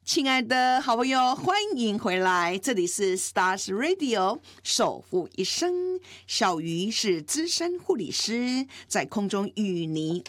亲爱的好朋友，欢迎回来，这里是 Stars Radio 守护一生。小鱼是资深护理师，在空中与你